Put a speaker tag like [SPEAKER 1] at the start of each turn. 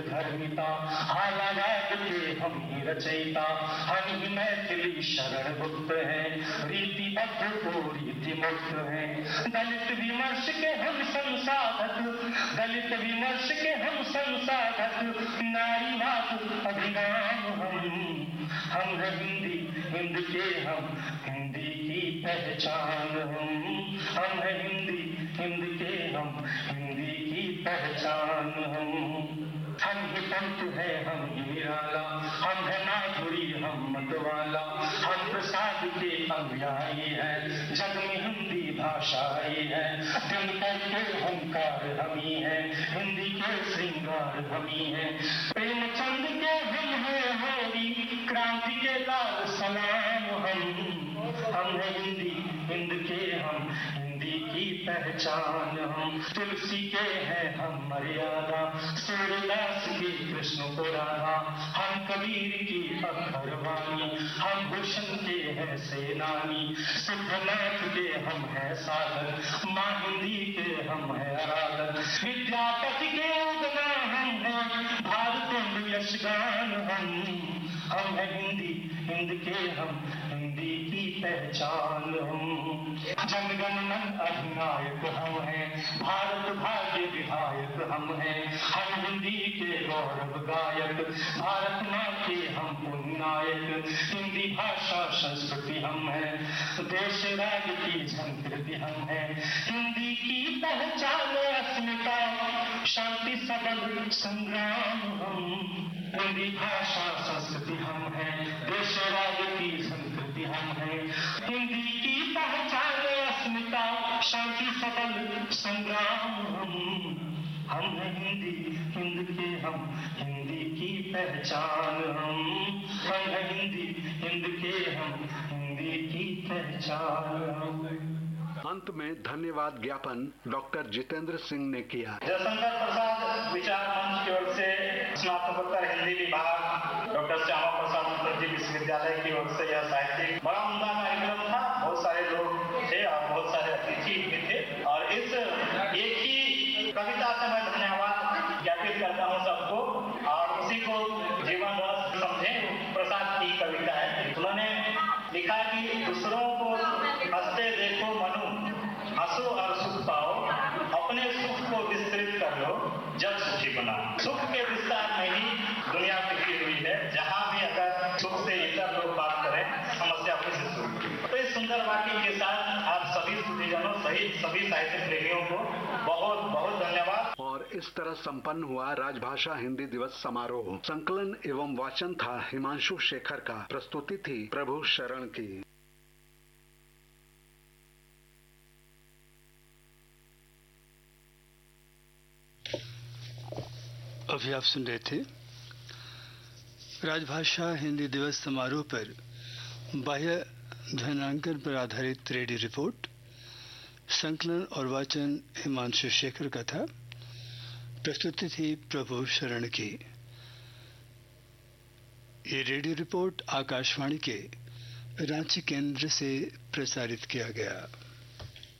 [SPEAKER 1] धर्मिता, हालाराग के हम ही रचयिता, हम ही मैथिली शरण गुप्त हैं, रीतिबद्ध तो रीति मुक्त हैं। दलित विमर्श के हम संसाधक, दलित विमर्श के हम संसाधक, नारीवाद अभिमान हम हैं हिंदी, हिंद के हम, हिंदी की पहचान हम हैं हिंदी, हिंद के हम, हिंदी की पहचान हम ही पंत है, हम ही निराला, हम है माधुरी, हम मतवाला, हम प्रसाद के अनुयायी हैं, जग में हिंदी भाषा आई है, दिनकर के ओंकार हम ही हैं, हिंदी के श्रृंगार हम ही हैं, प्रेमचंद के हम हैं होरी, क्रांति के लाल सलाम हम हैं हिंदी, हिंद के हम, हिंदी की पहचान हम, तुलसी के हैं हम मर्यादा, सूरदास की कृष्ण को राधा, हम कबीर की अक्षरवाणी, हम भूषण के हैं सेनानी, सिद्धनाथ के हम हैं साधक, माँ हिंदी के हम हैं आराधक, विद्यापति के उगना हम हैं, भारत यशगान हम हैं हिंदी, हिंद के हम, हिंदी की पहचान हम, जनगण मन अधिनायक हम हैं, भारत भाग्य विधायक हम हैं, हम हिंदी के गौरव गायक, भारत माँ के हम पुण्यनायक, हिंदी भाषा संस्कृति हम हैं, देश राज की संस्कृति हम हैं, हिंदी की पहचान अस्मिता, शांति सबल संग्राम हम, हिंदी भाषा संस्कृति हम हैं, देश राज्य की संस्कृति हम हैं, हिंदी की पहचान अस्मिता, शांति सबल संग्राम हम हैं हिंदी, हिंद के हम, हिंदी की पहचान हम हैं हिंदी, हिंद के हम, हिंदी की पहचान हम।
[SPEAKER 2] अंत में धन्यवाद ज्ञापन डॉक्टर जितेंद्र सिंह ने किया।
[SPEAKER 1] जयशंकर प्रसाद विचार मंच की ओर से स्नातकोत्तर हिंदी विभाग डॉक्टर श्यामा प्रसाद मुखर्जी विश्वविद्यालय की ओर से यह साहित्यिक बड़ा उम्दा कार्यक्रम था। बहुत सारे लोग थे और बहुत सारे अतिथि भी थे और इस एक ही कविता से मैं धन्यवाद ज्ञापित करता हूँ सबको और उसी को जीवन रस समझे। प्रसाद की कविता है, उन्होंने लिखा कि दूसरों को हंसते देखो मनु, हंसो और सुख पाओ, अपने सुख को विस्तृत कर लो, जब सुखी बना। सुख के विस्तार में ही दुनिया टिकी हुई है, जहाँ भी अगर सुख से इतर लोग बात करें समस्या फिर से शुरू होगी। तो इस सुंदर वाक्य के साथ आप सभी सुधीजनों सहित सभी साहित्य प्रेमियों को बहुत बहुत धन्यवाद।
[SPEAKER 2] और इस तरह संपन्न हुआ राजभाषा हिंदी दिवस समारोह। संकलन एवं वाचन था हिमांशु शेखर का, प्रस्तुति थी प्रभु शरण की।
[SPEAKER 3] अभी आप सुन रहे थे राजभाषा हिंदी दिवस समारोह पर बाह्य ध्वन्यांकन पर आधारित रेडियो रिपोर्ट। संकलन और वाचन हिमांशु शेखर का था, प्रस्तुति थी प्रभु शरण की। ये रेडियो रिपोर्ट आकाशवाणी के रांची केंद्र से प्रसारित किया गया।